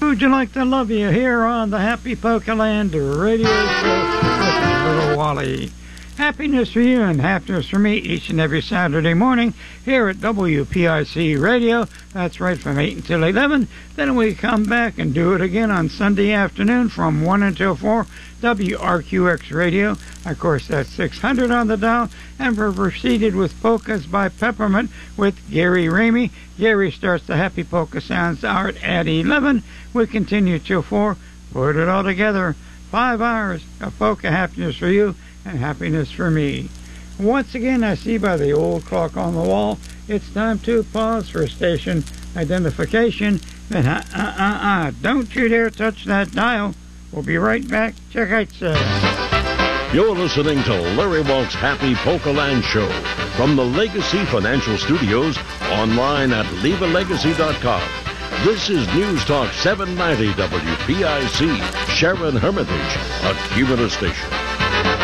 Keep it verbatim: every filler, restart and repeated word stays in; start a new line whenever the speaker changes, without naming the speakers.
Would you like to love you here on the Happy Polkaland radio show with Little Wally? Happiness for you and happiness for me each and every Saturday morning here at W P I C Radio. That's right, from eight until eleven. Then we come back and do it again on Sunday afternoon from one until four, W R Q X Radio. Of course, that's six hundred on the dial. And we're proceeded with Polkas by Peppermint with Gary Ramey. Gary starts the Happy Polka Sounds hour at eleven. We continue till four. Put it all together. Five hours of polka happiness for you and happiness for me. Once again, I see by the old clock on the wall, it's time to pause for station identification. Then, uh, uh, uh, uh, don't you dare touch that dial. We'll be right back. Check out, sir.
You're listening to Larry Walt's Happy Polkaland Show from the Legacy Financial Studios, online at leva legacy dot com. This is News Talk seven ninety W P I C, Sharon Hermitage, a Cumulus station.